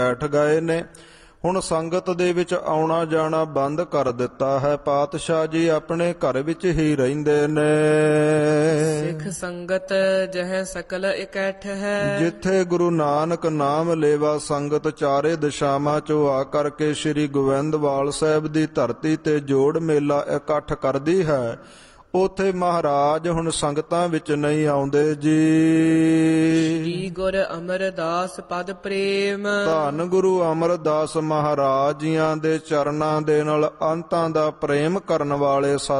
ਬੈਠ ਗਏ ਨੇ। ਹੁਣ ਸੰਗਤ ਦੇ ਵਿੱਚ ਆਉਣਾ ਜਾਣਾ ਬੰਦ ਕਰ ਦਿੱਤਾ ਹੈ। ਪਾਤਸ਼ਾਹ ਜੀ ਆਪਣੇ ਘਰ ਵਿੱਚ ਹੀ ਰਹਿੰਦੇ ਨੇ। ਸਿੱਖ ਸੰਗਤ ਜਹ ਸਕਲ ਇਕੱਠ ਹੈ। ਜਿੱਥੇ ਗੁਰੂ ਨਾਨਕ ਨਾਮ ਲੇਵਾ ਸੰਗਤ ਚਾਰੇ ਦਿਸ਼ਾਵਾਂ ਚੋਂ ਆ ਕਰਕੇ ਸ੍ਰੀ ਗੋਬਿੰਦਵਾਲ ਸਾਹਿਬ ਦੀ ਧਰਤੀ ਤੇ ਜੋੜ ਮੇਲਾ ਇਕੱਠ ਕਰਦੀ ਹੈ, ਉਥੇ ਮਹਾਰਾਜ ਹੁਣ ਸੰਗਤਾਂ ਵਿੱਚ ਨਹੀਂ ਆਉਂਦੇ ਜੀ। ਸ੍ਰੀ ਗੁਰ ਅਮਰਦਾਸ ਪਦ ਪ੍ਰੇਮ। ਧੰਨ ਗੁਰੂ ਅਮਰਦਾਸ ਮਹਾਰਾਜ ਜੀਆਂ ਦੇ ਚਰਨਾਂ ਦੇ ਨਾਲ ਅੰਤਾਂ ਦਾ ਪ੍ਰੇਮ ਕਰਨ ਵਾਲੇ